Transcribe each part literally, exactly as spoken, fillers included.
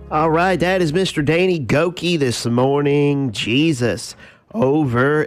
All right, that is Mister Danny Goki this morning. Jesus over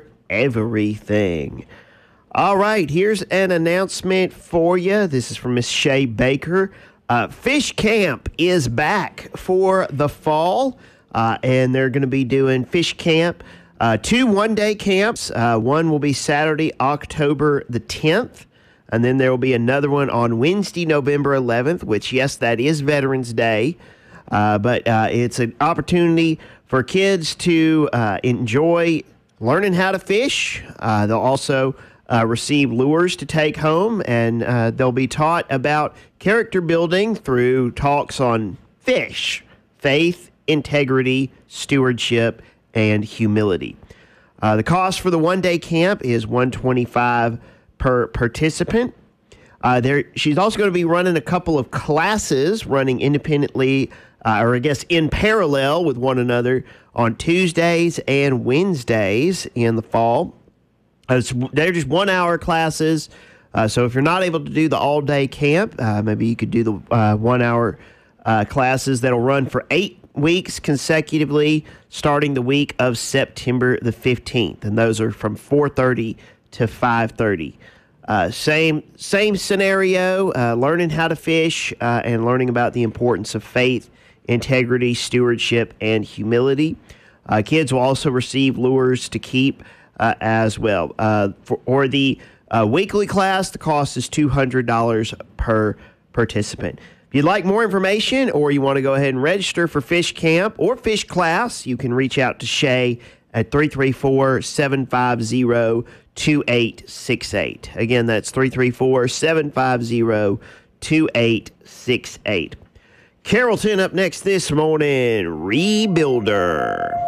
everything. All right, here's an announcement for you. This is from Miss Shay Baker. Uh, Fish Camp is back for the fall, uh, and they're going to be doing Fish Camp, uh, two one-day camps. Uh, one will be Saturday, October the tenth, and then there will be another one on Wednesday, November eleventh, which, yes, that is Veterans Day. Uh, but uh, it's an opportunity for kids to uh, enjoy learning how to fish. Uh, they'll also uh, receive lures to take home, and uh, they'll be taught about character building through talks on fish, faith, integrity, stewardship, and humility. Uh, the cost for the one-day camp is one hundred twenty-five dollars per participant. Uh, there, she's also going to be running a couple of classes, running independently, uh, or I guess in parallel with one another, on Tuesdays and Wednesdays in the fall. Uh, it's, they're just one-hour classes, uh, so if you're not able to do the all-day camp, uh, maybe you could do the uh, one-hour uh, classes that'll run for eight weeks consecutively, starting the week of September the fifteenth, and those are from four thirty to five thirty. Uh, same same scenario, uh, learning how to fish uh, and learning about the importance of faith, integrity, stewardship, and humility. Uh, kids will also receive lures to keep uh, as well. Uh, for or the uh, weekly class, the cost is two hundred dollars per participant. If you'd like more information or you want to go ahead and register for Fish Camp or Fish Class, you can reach out to Shay at three three four, seven five zero, two eight six eight. Again, that's three three four, seven five zero, two eight six eight. Carrollton up next this morning, Rebuilder.